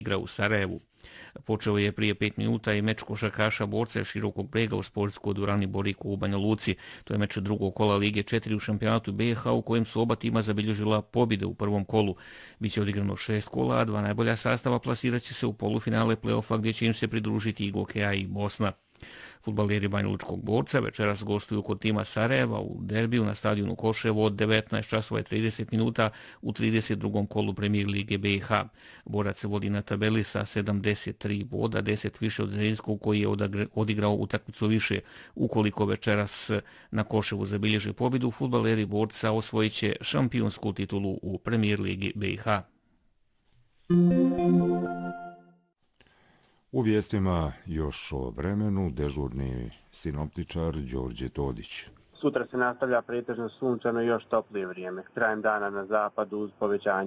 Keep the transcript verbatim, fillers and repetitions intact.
igra u Sarajevu. Počeo je prije pet minuta i meč košarkaša Borca Širokog Brega u sportskoj dvorani Boriko u Banja Luci. To je meč drugog kola Lige četiri u šampionatu B i H u kojem su oba tima zabilježila pobjede u prvom kolu. Biće odigrano šest kola, a dva najbolja sastava plasirat će se u polufinale play-offa gdje će im se pridružiti i Gokeja i Bosna. Fudbaleri Banjalučkog Borca večeras gostuju kod tima Sarajeva u derbiju na stadionu Koševo od devetnaest časova i trideset minuta u trideset drugom kolu Premier Lige B i H. Borac se vodi na tabeli sa sedamdeset tri boda, deset više od Zrinskog koji je odigrao utakmicu više. Ukoliko večeras na Koševu zabilježe pobjedu, fudbaleri Borca osvojit će šampionsku titulu u Premier Ligi B i H. U vijestima još o vremenu dežurni sinoptičar Đorđe Todić. Sutra se nastavlja pretežno sunčano i još toplije vrijeme. Krajem dana na zapadu uz povećanje